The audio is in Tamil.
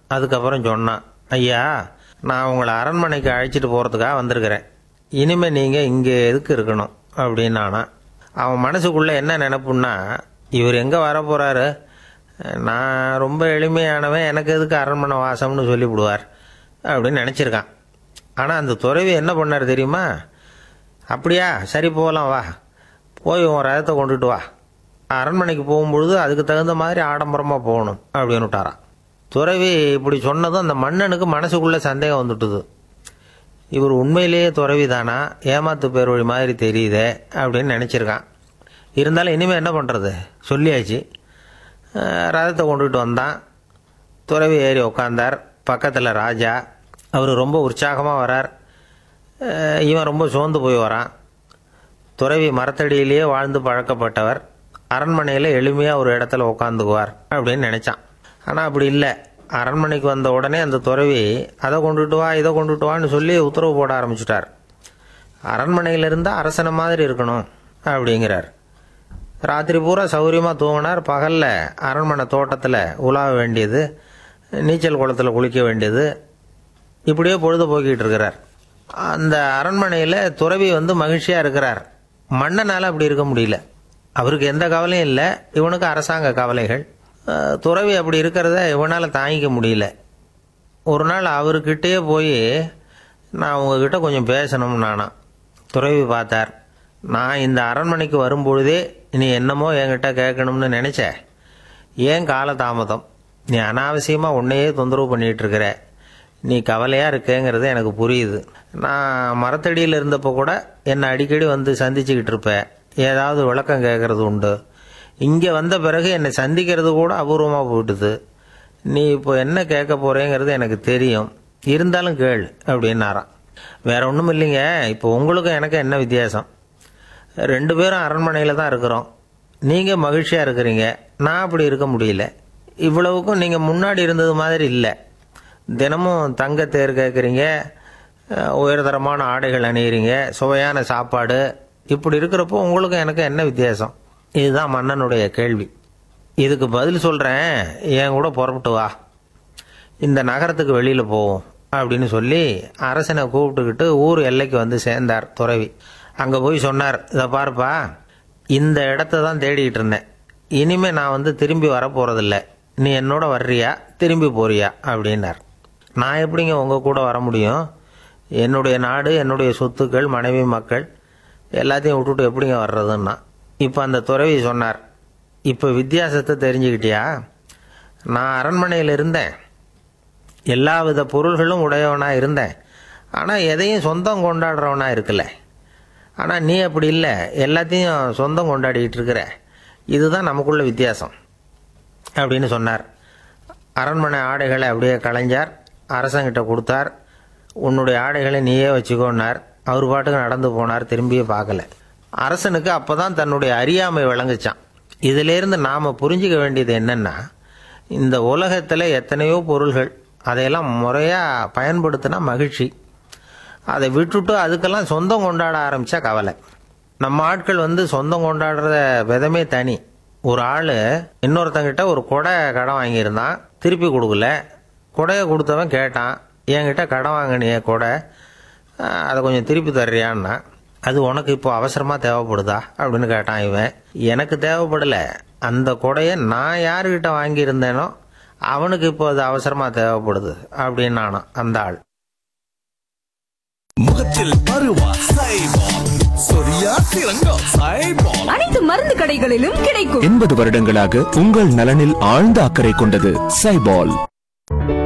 அதுக்கப்புறம் சொன்னான், ஐயா, நான் உங்களை அரண்மனைக்கு அழைச்சிட்டு போகிறதுக்காக வந்திருக்கிறேன். இனிமேல் நீங்கள் இங்கே எதுக்கு இருக்கணும் அப்படின்னானா. அவன் மனசுக்குள்ளே என்ன நினைப்புன்னா, இவர் எங்கே வரப்போகிறாரு, நான் ரொம்ப எளிமையானவன், எனக்கு எதுக்கு அரண்மனை வாசம்னு சொல்லிவிடுவார் அப்படின்னு நினச்சிருக்கான். ஆனால் அந்த துறவி என்ன பண்ணார் தெரியுமா? அப்படியா, சரி போகலாம், வா, போய் உன் ரதத்தை கொண்டுட்டு வா, அரண்மனைக்கு போகும்பொழுது அதுக்கு தகுந்த மாதிரி ஆடம்பரமாக போகணும் அப்படின்னு விட்டாரான். துறவி இப்படி சொன்னதும் அந்த மன்னனுக்கு மனசுக்குள்ளே சந்தேகம் வந்துட்டுது. இவர் உண்மையிலேயே துறவி தானா, ஏமாத்து பேர் வழி மாதிரி தெரியுதே அப்படின்னு நினச்சிருக்கான். இருந்தாலும் இனிமேல் என்ன பண்ணுறது, சொல்லியாச்சு. ரதத்தை கொண்டுகிட்டு வந்தான். துறவி ஏறி உக்காந்தார். பக்கத்தில் ராஜா. அவர் ரொம்ப உற்சாகமாக வரார். இவன் ரொம்ப சோர்ந்து போய் வரான். துறவி மரத்தடியிலேயே வாழ்ந்து பழக்கப்பட்டவர், அரண்மனையில் எளிமையாக ஒரு இடத்துல உக்காந்துக்குவார் அப்படின்னு நினச்சான். ஆனால் அப்படி இல்லை. அரண்மனைக்கு வந்த உடனே அந்த துறவி அதை கொண்டுட்டு வா, இதை கொண்டுட்டு வான்னு சொல்லி உத்தரவு போட ஆரம்பிச்சிட்டார். அரண்மனையில் இருந்தால் அரசனை மாதிரி இருக்கணும் அப்படிங்கிறார். ராத்திரி பூரா சௌகரியமாக தூங்கினார். பகலில் அரண்மனை தோட்டத்தில் உலாவ வேண்டியது, நீச்சல் குளத்தில் குளிக்க வேண்டியது, இப்படியே பொழுது போக்கிட்டு இருக்கிறார். அந்த அரண்மனையில் துறவி மகிழ்ச்சியாக இருக்கிறார். மன்னனால் அப்படி இருக்க முடியல. அவருக்கு எந்த கவலையும் இல்லை, இவனுக்கு அரசாங்க கவலைகள். துறவி அப்படி இருக்கிறத இவனால் தாங்கிக்க முடியல. ஒரு நாள் அவர்கிட்டயே போய், நான் உங்ககிட்ட கொஞ்சம் பேசணும் நானா. துறவி பார்த்தார். நான் இந்த அரண்மனைக்கு வரும்பொழுதே நீ என்னமோ என்கிட்ட கேட்கணும்னு நினச்ச, ஏன் காலதாமதம், நீ அனாவசியமாக உன்னையே தொந்தரவு பண்ணிகிட்டு இருக்கிற, நீ கவலையாக இருக்கேங்கிறது எனக்கு புரியுது. நான் மரத்தடியில் இருந்தப்போ கூட என்னை அடிக்கடி சந்திச்சுக்கிட்டு இருப்பேன், ஏதாவது விளக்கம் கேட்கறது உண்டு. இங்கே வந்த பிறகு என்னை சந்திக்கிறது கூட அபூர்வமாக போயிட்டுது. நீ இப்போ என்ன கேட்க போகிறேங்கிறது எனக்கு தெரியும், இருந்தாலும் கேள் அப்படின்னாராம். வேற ஒன்றும் இல்லைங்க, இப்போ உங்களுக்கும் எனக்கு என்ன வித்தியாசம், 2 பேரும் அரண்மனையில் தான் இருக்கிறோம். நீங்கள் மகிழ்ச்சியாக இருக்கிறீங்க, நான் அப்படி இருக்க முடியல. இவ்வளவுக்கும் நீங்கள் முன்னாடி இருந்தது மாதிரி இல்லை. தினமும் தங்க தேர் கேட்குறீங்க, உயர்தரமான ஆடைகள் அணியிறீங்க, சுவையான சாப்பாடு. இப்படி இருக்கிறப்போ உங்களுக்கும் எனக்கு என்ன வித்தியாசம்? இதுதான் மன்னனுடைய கேள்வி. இதுக்கு பதில் சொல்கிறேன், என் கூட புறப்பட்டு வா, இந்த நகரத்துக்கு வெளியில் போவோம் அப்படின்னு சொல்லி அரசனை கூப்பிட்டுக்கிட்டு ஊர் எல்லைக்கு சேர்ந்தார் துறவி. அங்கே போய் சொன்னார், இதை பாருப்பா, இந்த இடத்த தான் தேடிக்கிட்டு இருந்தேன். இனிமேல் நான் திரும்பி வரப்போகிறதில்ல. நீ என்னோட வர்றியா, திரும்பி போறியா அப்படின்னார். நான் எப்படிங்க உங்கள் கூட வர முடியும்? என்னுடைய நாடு, என்னுடைய சொத்துக்கள், மனைவி, மக்கள் எல்லாத்தையும் விட்டுட்டு எப்படிங்க வர்றதுன்னா. இப்போ அந்த துறவி சொன்னார், இப்போ வித்தியாசத்தை தெரிஞ்சுக்கிட்டியா? நான் அரண்மனையில் இருந்தேன், எல்லா வித பொருள்களும் உடையவனாக இருந்தேன், ஆனால் எதையும் சொந்தம் கொண்டாடுறவனாக இருக்கல. ஆனால் நீ அப்படி இல்லை, எல்லாத்தையும் சொந்தம் கொண்டாடிக்கிட்டு இருக்கிற. இதுதான் நமக்குள்ள வித்தியாசம் அப்படின்னு சொன்னார். அரண்மனை ஆடைகளை அப்படியே களைஞ்சார், அரசங்கிட்ட கொடுத்தார். உன்னுடைய ஆடைகளை நீயே வச்சுக்கோன்னார். அவர் பாட்டுக்கு நடந்து போனார், திரும்பியே பார்க்கல. அரசனுக்கு அப்போ தான் தன்னுடைய அறியாமை விளங்குச்சான். இதிலேருந்து நாம் புரிஞ்சிக்க வேண்டியது என்னென்னா, இந்த உலகத்தில் எத்தனையோ பொருள்கள், அதையெல்லாம் முறையாக பயன்படுத்தினா மகிழ்ச்சி. அதை விட்டுட்டு அதுக்கெல்லாம் சொந்தம் கொண்டாட ஆரம்பித்தா கவலை. நம்ம ஆட்கள் சொந்தம் கொண்டாடுற விதமே தனி. ஒரு ஆள் இன்னொருத்தங்கிட்ட ஒரு கொடை கடன் வாங்கியிருந்தான், திருப்பி கொடுக்கல. கொடையை கொடுத்தவன் கேட்டான், என்கிட்ட கடன் வாங்கினிய கொடை, அதை கொஞ்சம் திருப்பி தர்றியான்னா. அது உனக்கு இப்போ அவசரமாக தேவைப்படுதா அப்படின்னு கேட்டான் இவன். எனக்கு தேவைப்படலை, அந்த கொடையை நான் யாருக்கிட்ட வாங்கியிருந்தேனோ அவனுக்கு இப்போ அது அவசரமாக தேவைப்படுது அப்படின்னானா அந்த ஆள். முகத்தில் பருவா சைபால், சொரியா சிறங்கம் சைபால், அனைத்து மருந்து கடைகளிலும் கிடைக்கும். 80 வருடங்களாக உங்கள் நலனில் ஆழ்ந்த அக்கறை கொண்டது சைபால்.